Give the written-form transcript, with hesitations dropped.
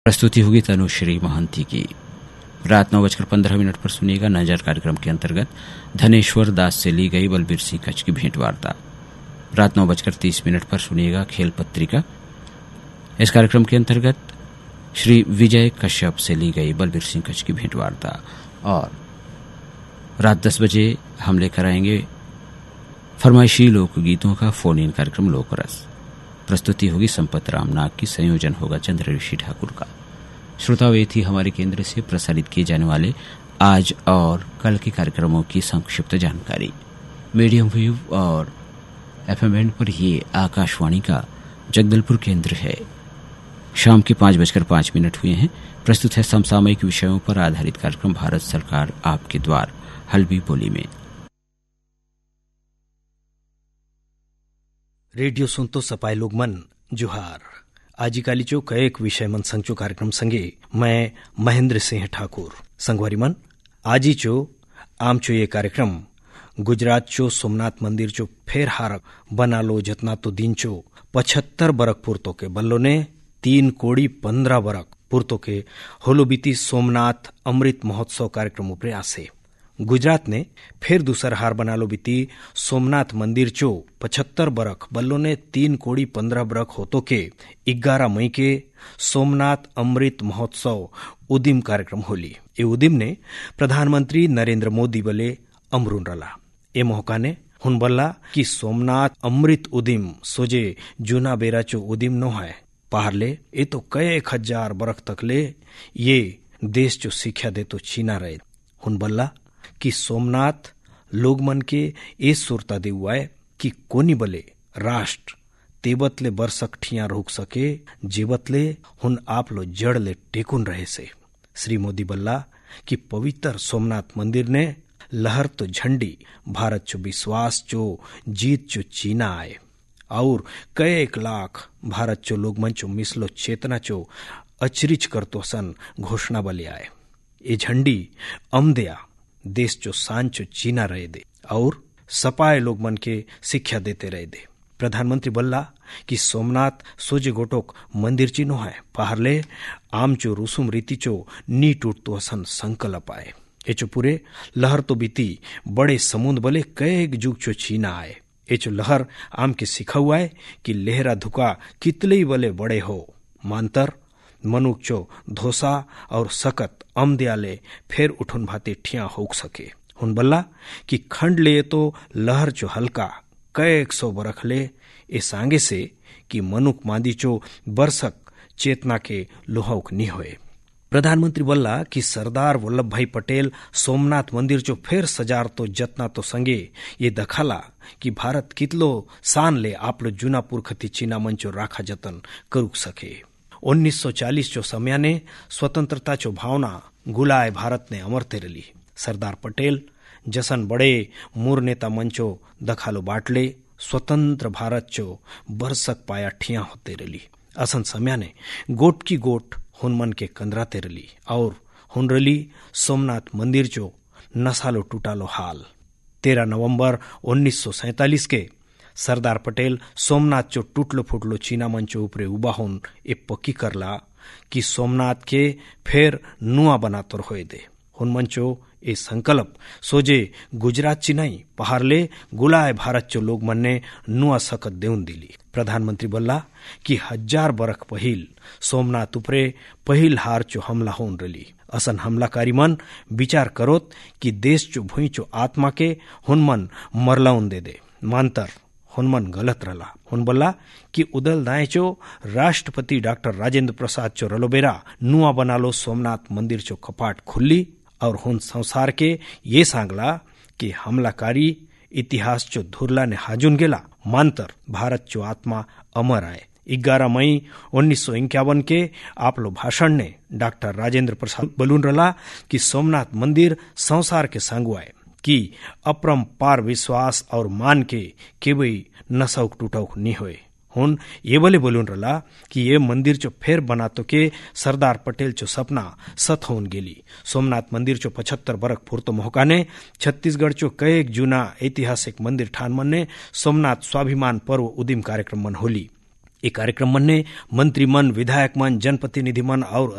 प्रस्तुति होगी तनुश्री महंती की। रात 9:15 पर सुनिएगा नजर कार्यक्रम के अंतर्गत धनेश्वर दास से ली गई बलबीर सिंह कच्छ की भेंट वार्ता। रात 9:30 पर सुनिएगा खेल पत्रिका। इस कार्यक्रम के अंतर्गत श्री विजय कश्यप से ली गई बलबीर सिंह कच्छ की भेंट वार्ता। और रात 10 बजे हम लेकर आएंगे फरमाइशी लोकगीतों का फोन इन कार्यक्रम लोकरस। प्रस्तुति होगी संपत राम नाग की, संयोजन होगा चंद्र ऋषि ठाकुर का। श्रोताओं, ये थी हमारे केंद्र से प्रसारित किए जाने वाले आज और कल के कार्यक्रमों की संक्षिप्त जानकारी। मीडियम वेव और FM बैंड पर ये आकाशवाणी का जगदलपुर केंद्र है। शाम के 5:05 हुए हैं। प्रस्तुत है समसामयिक विषयों पर आधारित कार्यक्रम भारत सरकार आपके द्वार, हल्बी बोली में। रेडियो सुनतो सपाय लोग मन जुहार। आजिकाली चो कएक विषय मन संगचो कार्यक्रम संगे मैं महेंद्र सिंह ठाकुर संगवारी मन। आजी चो आम चो ये कार्यक्रम गुजरात चो सोमनाथ मंदिर चो फेर हारक बना लो जतना तो दिन चो 75 बरक पुरतो के बल्लो ने 3 कोड़ी 15 बरक पुरतो के होलो बीती सोमनाथ अमृत महोत्सव कार्यक्रम उपरे आसे। गुजरात ने फिर दूसर हार बना लो बीती सोमनाथ मंदिर चो 75 बरख बल्लो ने 3 कोड़ी 15 बरख होतो के 11 मई के सोमनाथ अमृत महोत्सव उदिम कार्यक्रम होली। ये उदिम ने प्रधानमंत्री नरेंद्र मोदी बले अमरून रला। ए मौका ने हुन बल्ला कि सोमनाथ अमृत उदिम सोजे जूना बेरा चो उदिम नो है पहाड़ले ये तो कई हजार बरख तक ले ये देश चो शिक्षा दे तो चीना रहे। हुन बल्ला कि सोमनाथ लोग मन के ए सुरता दे हुआ है कि कोनी बले राष्ट्र तेबतले बरसक ठिया रोक सके जेबतले हुन आप लो जड़ ले टेकुन रहे से। श्री मोदी बल्ला कि पवित्र सोमनाथ मंदिर ने लहर तो झंडी भारत चो विश्वास चो जीत चो चीना आए और कई लाख भारत चो लोग मन चो मिसलो चेतना चो अचरिच करतो सन घोषणा बले आए। ये झंडी अमदया देश चो सांचो चीना रहे दे और सपाए लोग मन के शिक्षा देते रहे दे। प्रधानमंत्री बल्ला कि सोमनाथ सोजे गोटोक मंदिर चिन्हो है पहाड़ले आम चो रुसुम रीति चो नी टूटतो असन संकल्प आए। ये चो पूरे लहर तो बीती बड़े समुद्र बले कई जुग चो चीना आए। ये चो लहर आम के सिखा हुआ है कि लेहरा धुका कितले बले बड़े हो मांतर मनुक चो धोसा और सकत अमदयाले फेर उठुन भाते ठिया होक सके। हुन बल्ला कि खंड ले तो लहर चो हल्का कई 100 बरख ले ए सांगे से कि मनुक मांदी चो बरसक चेतना के लोहौक नी होए। प्रधानमंत्री बल्ला कि सरदार वल्लभ भाई पटेल सोमनाथ मंदिर चो फेर सजार तो जतना तो संगे ये दखाला कि भारत कितलो सान ले आपलो जूना पुरखती चीना मंचो राखा जतन करुक सके। 1940 चो समय ने स्वतंत्रता चो भावना गुलाय भारत ने अमरते रली। सरदार पटेल जसन बड़े मूर नेता मंचो दखालो बाटले स्वतंत्र भारत चो बरसक पाया ठिया होते रली। असन समय ने गोट की गोट हुन मन के कंदराते रली और हुन रली सोमनाथ मंदिर चो नसालो टूटालो हाल। 13 नवंबर 1947 के सरदार पटेल सोमनाथ चो टूटलो फुटलो चीना मंचो उपरे उबा होन ए पक्की करला कि सोमनाथ के फेर नुआ बनातर होए दे। हुन मंचो ए संकल्प सोजे गुजरात चिनाई पहाड़ले गुलाय भारत चो लोग मन ने नुआ सकत देउन दिली। प्रधानमंत्री बल्ला कि 1000 बरख पहिल सोमनाथ उपरे पहिल हार चो हमला होन रली। असन हमलाकारी मन विचार करोत कि देश चो भुई चो आत्मा के हुन मन मरलाउन दे दे मांतर हुन मन गलत रला। हुन बल्ला कि उदल दाए चो राष्ट्रपति डॉक्टर राजेंद्र प्रसाद चो रलोबेरा नुआ बनालो सोमनाथ मंदिर चो कपाट खुल्ली और हुन संसार के ये सांगला कि हमलाकारी इतिहास चो धुरला ने हाजुन गेला मांतर भारत चो आत्मा अमर आए। 11 मई 1951 के आप लो भाषण ने डॉक्टर राजेंद्र प्रसाद बलून रला कि सोमनाथ मंदिर संसार के सांगुआए कि अपरंपार विश्वास और मान के केवई नसौक टूटौक नी होए। हुन ये बले बोलून रला कि ये मंदिर चो फेर बनातो के सरदार पटेल चो सपना सत होन गेली। सोमनाथ मंदिर चो 75 बरख पुरतो मौका ने छत्तीसगढ़ चो कई जूना ऐतिहासिक मंदिर ठान मन ने सोमनाथ स्वाभिमान पर्व उदिम कार्यक्रम मन होली। ये कार्यक्रम मन ने मंत्री मन, विधायक मन, जनप्रतिनिधि मन और